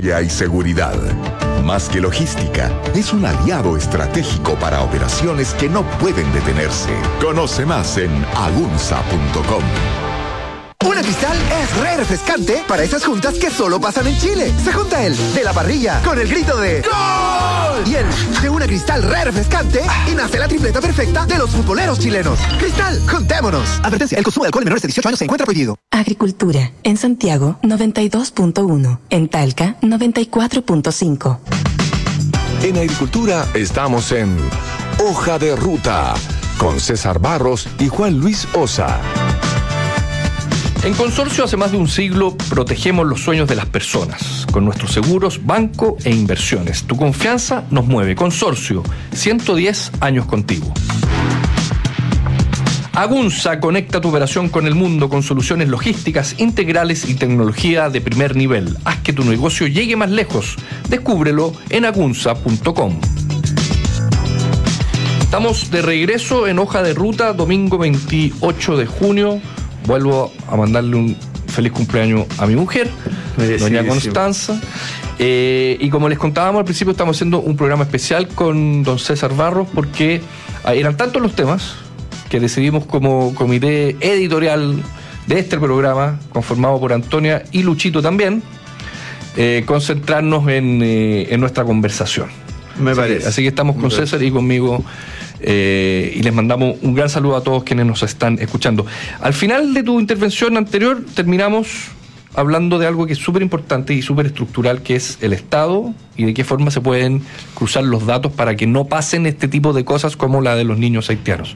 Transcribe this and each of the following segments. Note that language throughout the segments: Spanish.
tecnología y seguridad. Más que logística, es un aliado estratégico para operaciones que no pueden detenerse. Conoce más en agunza.com. Una Cristal es re refrescante para esas juntas que solo pasan en Chile. Se junta el de la parrilla con el grito de ¡Gol! Y el de una Cristal re refrescante y nace la tripleta perfecta de los futboleros chilenos. Cristal, juntémonos. Advertencia, el consumo de alcohol en menores de 18 años se encuentra prohibido. Agricultura. En Santiago, 92.1. En Talca, 94.5. En Agricultura estamos en Hoja de Ruta con César Barros y Juan Luis Osa. En Consorcio, hace más de un siglo, protegemos los sueños de las personas con nuestros seguros, banco e inversiones. Tu confianza nos mueve. Consorcio, 110 años contigo. Agunza conecta tu operación con el mundo con soluciones logísticas integrales y tecnología de primer nivel. Haz que tu negocio llegue más lejos. Descúbrelo en agunza.com. Estamos de regreso en Hoja de Ruta, domingo 28 de junio. Vuelvo a mandarle un feliz cumpleaños a mi mujer, doña Constanza. Y como les contábamos al principio, estamos haciendo un programa especial con don César Barros porque eran tantos los temas que decidimos como comité editorial de este programa, conformado por Antonia y Luchito también, concentrarnos en nuestra conversación. Me parece. Así que estamos con César y conmigo. Y les mandamos un gran saludo a todos quienes nos están escuchando. Al final de tu intervención anterior terminamos hablando de algo que es súper importante y súper estructural, que es el Estado y de qué forma se pueden cruzar los datos para que no pasen este tipo de cosas como la de los niños haitianos.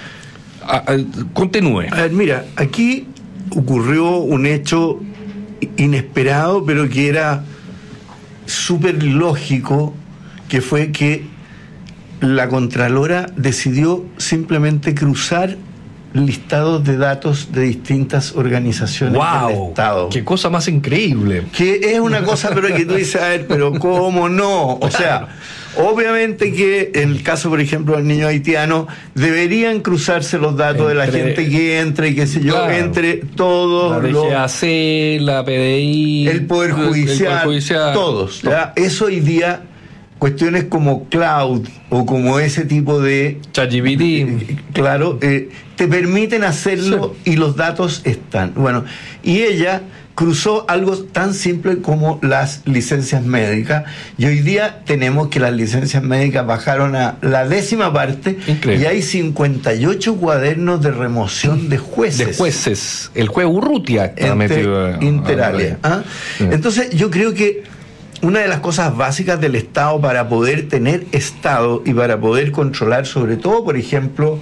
Continúe. A ver, mira, aquí ocurrió un hecho inesperado, pero que era súper lógico, que fue que la Contralora decidió simplemente cruzar listados de datos de distintas organizaciones del Estado. ¡Qué cosa más increíble! Que es una cosa, pero que tú dices, a ver, pero ¿cómo no? O sea, obviamente que en el caso, por ejemplo, del niño haitiano, deberían cruzarse los datos de la gente que entra y qué sé yo, entre todos la DGAC, la PDI, el Poder Judicial, todos. ¿Ya? Eso hoy día, cuestiones como cloud o como ese tipo de ChatGPT, claro, te permiten hacerlo, sí, y los datos están. Bueno, y ella cruzó algo tan simple como las licencias médicas, y hoy día tenemos que las licencias médicas bajaron a la 10ª parte. Increíble. Y hay 58 cuadernos de remoción de jueces. De jueces. El juez Urrutia está metido. Interalia. Sí. Entonces yo creo que una de las cosas básicas del Estado para poder tener Estado y para poder controlar, sobre todo, por ejemplo,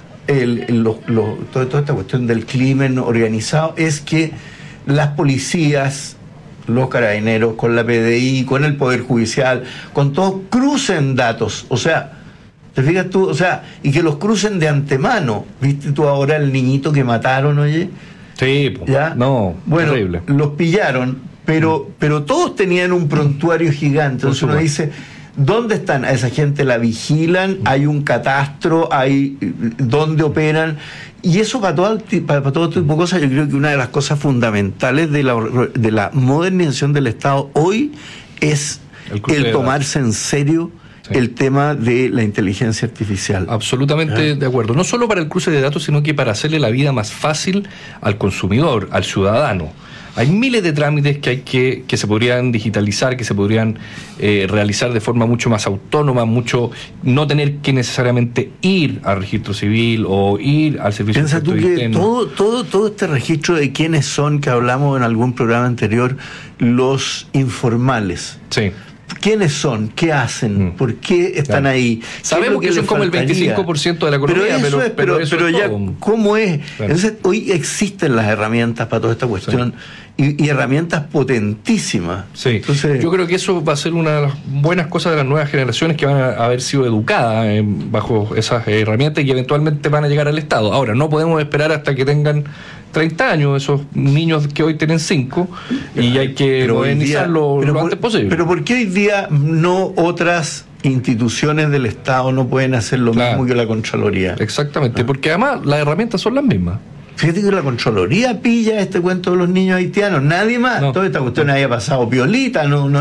toda esta cuestión del crimen organizado, es que las policías, los carabineros, con la PDI, con el Poder Judicial, con todos, crucen datos. O sea, ¿te fijas tú? O sea, y que los crucen de antemano. ¿Viste tú ahora el niñito que mataron, oye? Sí, ¿ya? No, bueno, terrible. Los pillaron. Pero todos tenían un prontuario gigante. Entonces uno dice, ¿dónde están? A esa gente la vigilan, hay un catastro, hay dónde operan. Y eso para todo tipo de cosas, yo creo que una de las cosas fundamentales de la modernización del Estado hoy es el tomarse en serio, sí, el tema de la inteligencia artificial. Absolutamente de acuerdo. No solo para el cruce de datos, sino que para hacerle la vida más fácil al consumidor, al ciudadano. Hay miles de trámites que se podrían digitalizar, que se podrían realizar de forma mucho más autónoma, no tener que necesariamente ir al registro civil o ir al servicio. Piensa tú que todo este registro de quiénes son, que hablamos en algún programa anterior, los informales. Sí. ¿Quiénes son? ¿Qué hacen? ¿Por qué están ahí? Sabemos que son como el 25% de la economía, pero ya, ¿cómo es? Claro. Entonces, hoy existen las herramientas para toda esta cuestión, sí, y herramientas potentísimas. Sí. Entonces, yo creo que eso va a ser una de las buenas cosas de las nuevas generaciones, que van a haber sido educadas bajo esas herramientas y eventualmente van a llegar al Estado. Ahora, no podemos esperar hasta que tengan 30 años, esos niños que hoy tienen 5, y hay que modernizarlo lo antes posible. Pero ¿por qué hoy día no otras instituciones del Estado no pueden hacer lo mismo que la Contraloría? Exactamente, porque además las herramientas son las mismas. Fíjate que la Contraloría pilla este cuento de los niños haitianos, nadie más. Toda esta cuestión había pasado piolita, no